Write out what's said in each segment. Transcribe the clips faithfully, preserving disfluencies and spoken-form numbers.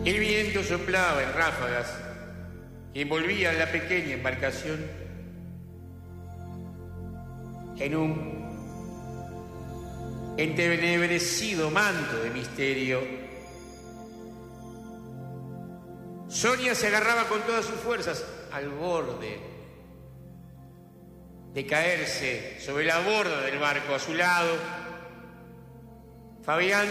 El viento soplaba en ráfagas y envolvía la pequeña embarcación en un entenebrecido manto de misterio. Sonia se agarraba con todas sus fuerzas al borde de caerse sobre la borda del barco. A su lado, Fabián,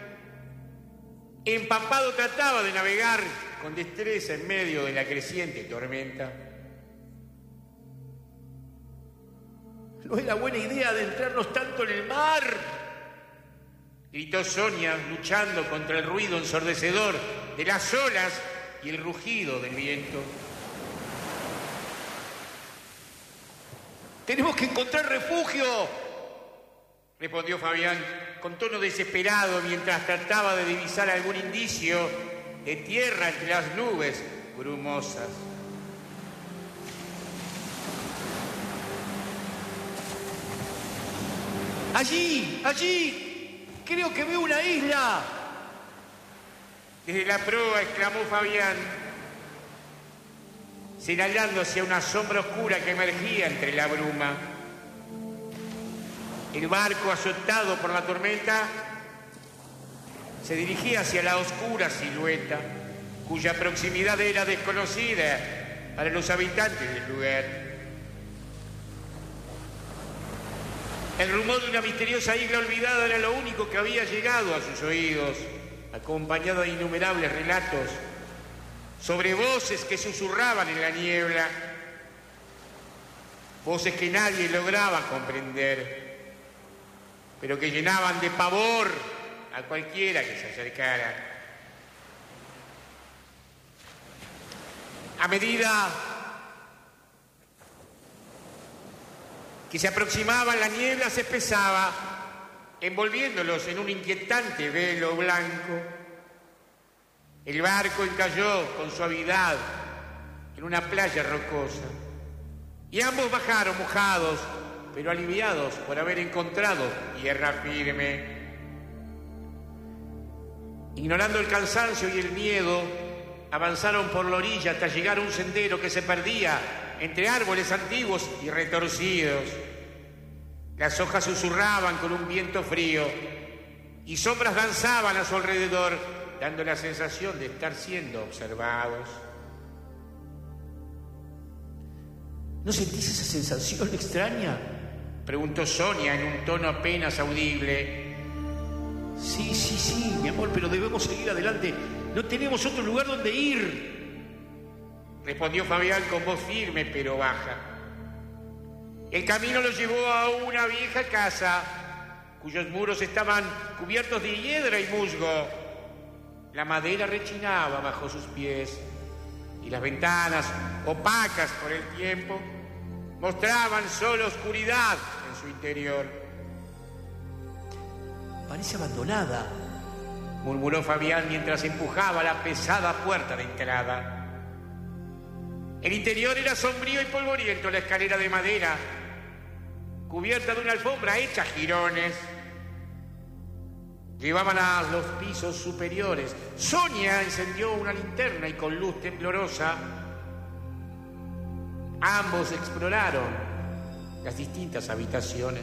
empapado, trataba de navegar con destreza en medio de la creciente tormenta. No era buena idea adentrarnos tanto en el mar, gritó Sonia, luchando contra el ruido ensordecedor de las olas y el rugido del viento. «Tenemos que encontrar refugio», respondió Fabián con tono desesperado mientras trataba de divisar algún indicio de tierra entre las nubes brumosas. «Allí, allí, creo que veo una isla». Desde la proa exclamó Fabián, señalando hacia una sombra oscura que emergía entre la bruma. El barco, azotado por la tormenta, se dirigía hacia la oscura silueta, cuya proximidad era desconocida para los habitantes del lugar. El rumor de una misteriosa isla olvidada era lo único que había llegado a sus oídos, acompañado de innumerables relatos sobre voces que susurraban en la niebla, voces que nadie lograba comprender, pero que llenaban de pavor a cualquiera que se acercara. A medida que se aproximaban, la niebla se espesaba, envolviéndolos en un inquietante velo blanco. El barco encalló con suavidad en una playa rocosa y ambos bajaron mojados, pero aliviados por haber encontrado tierra firme. Ignorando el cansancio y el miedo, avanzaron por la orilla hasta llegar a un sendero que se perdía entre árboles antiguos y retorcidos. Las hojas susurraban con un viento frío y sombras danzaban a su alrededor, dando la sensación de estar siendo observados. ¿No sentís esa sensación extraña?, preguntó Sonia en un tono apenas audible. Sí, sí, sí, mi amor, pero debemos seguir adelante. No tenemos otro lugar donde ir, respondió Fabián con voz firme pero baja. El camino los llevó a una vieja casa, cuyos muros estaban cubiertos de hiedra y musgo. La madera rechinaba bajo sus pies y las ventanas, opacas por el tiempo, mostraban solo oscuridad en su interior. Parece abandonada, murmuró Fabián mientras empujaba la pesada puerta de entrada. El interior era sombrío y polvoriento. La escalera de madera, cubierta de una alfombra hecha jirones, llevaban a los pisos superiores. Sonia encendió una linterna y con luz temblorosa ambos exploraron las distintas habitaciones.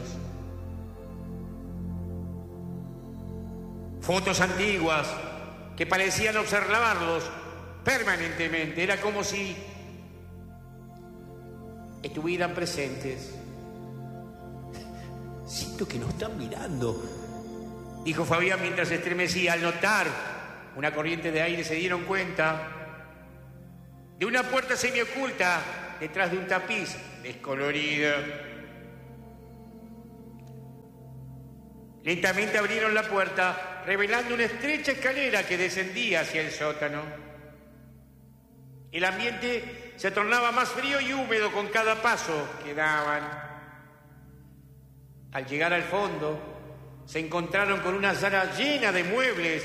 Fotos antiguas que parecían observarlos permanentemente. Era como si estuvieran presentes. Siento que nos están mirando, dijo Fabián mientras se estremecía. Al notar una corriente de aire se dieron cuenta de una puerta semioculta detrás de un tapiz descolorido. Lentamente abrieron la puerta, revelando una estrecha escalera que descendía hacia el sótano. El ambiente se tornaba más frío y húmedo con cada paso que daban. Al llegar al fondo, se encontraron con una sala llena de muebles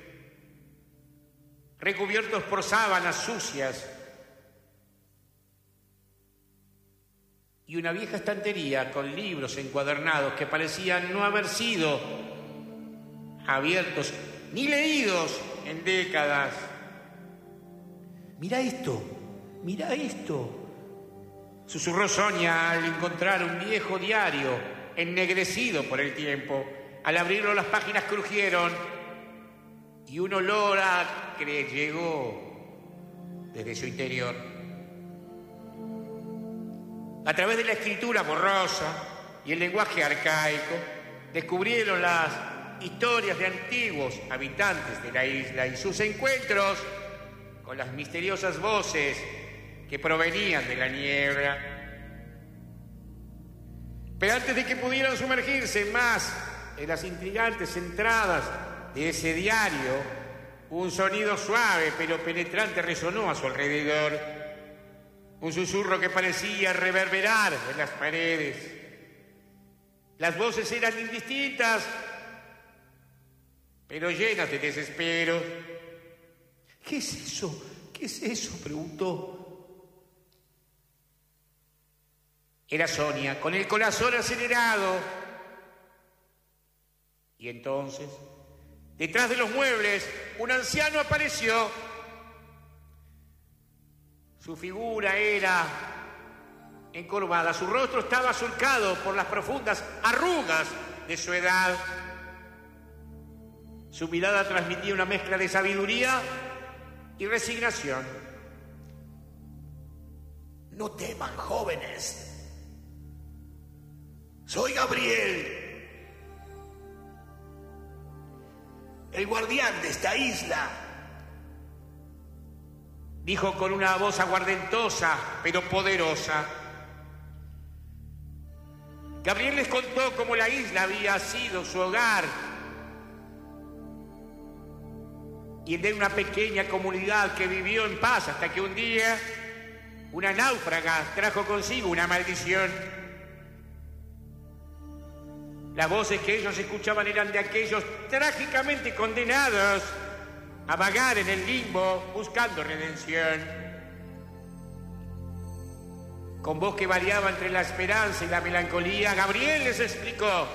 recubiertos por sábanas sucias y una vieja estantería con libros encuadernados que parecían no haber sido abiertos ni leídos en décadas. Mirá esto, mirá esto. Susurró Sonia al encontrar un viejo diario ennegrecido por el tiempo. Al abrirlo las páginas crujieron y un olor acre llegó desde su interior. A través de la escritura borrosa y el lenguaje arcaico, descubrieron las historias de antiguos habitantes de la isla y sus encuentros con las misteriosas voces que provenían de la niebla. Pero antes de que pudieran sumergirse más en las intrigantes entradas de ese diario, un sonido suave pero penetrante resonó a su alrededor. Un susurro que parecía reverberar en las paredes. Las voces eran indistintas, pero llenas de desespero. ¿Qué es eso? ¿Qué es eso?, preguntó. Era Sonia, con el corazón acelerado. Y entonces, detrás de los muebles, un anciano apareció. Su figura era encorvada, su rostro estaba surcado por las profundas arrugas de su edad. Su mirada transmitía una mezcla de sabiduría y resignación. No teman, jóvenes. Soy Gabriel, el guardián de esta isla, dijo con una voz aguardentosa, pero poderosa. Gabriel les contó cómo la isla había sido su hogar y el de una pequeña comunidad que vivió en paz hasta que un día una náufraga trajo consigo una maldición. Las voces que ellos escuchaban eran de aquellos trágicamente condenados a vagar en el limbo buscando redención. Con voz que variaba entre la esperanza y la melancolía, Gabriel les explicó: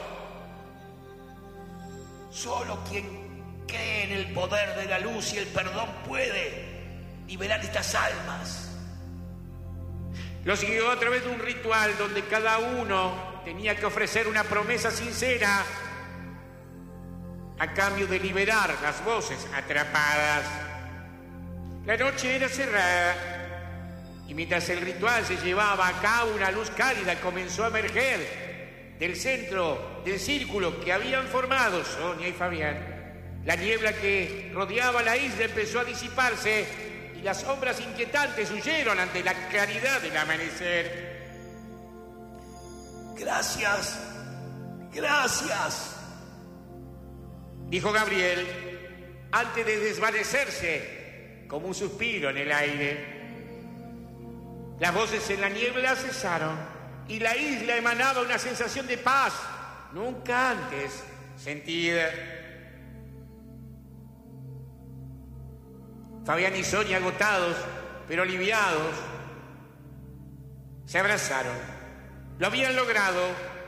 solo quien cree en el poder de la luz y el perdón puede liberar estas almas. Los guió a través de un ritual donde cada uno tenía que ofrecer una promesa sincera a cambio de liberar las voces atrapadas. La noche era cerrada y mientras el ritual se llevaba a cabo, una luz cálida comenzó a emerger del centro del círculo que habían formado Sonia y Fabián. La niebla que rodeaba la isla empezó a disiparse y las sombras inquietantes huyeron ante la claridad del amanecer. Gracias, gracias, dijo Gabriel, antes de desvanecerse como un suspiro en el aire. Las voces en la niebla cesaron y la isla emanaba una sensación de paz nunca antes sentida. Fabián y Sonia, agotados pero aliviados, se abrazaron. Lo habían logrado.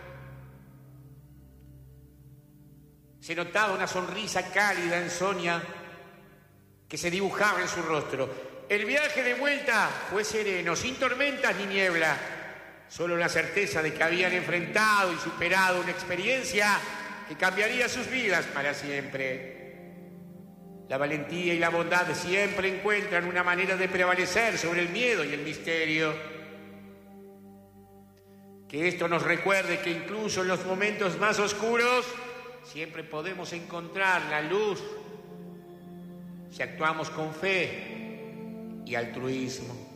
Se notaba una sonrisa cálida en Sonia que se dibujaba en su rostro. El viaje de vuelta fue sereno, sin tormentas ni niebla. Solo la certeza de que habían enfrentado y superado una experiencia que cambiaría sus vidas para siempre. La valentía y la bondad siempre encuentran una manera de prevalecer sobre el miedo y el misterio. Que esto nos recuerde que incluso en los momentos más oscuros siempre podemos encontrar la luz si actuamos con fe y altruismo.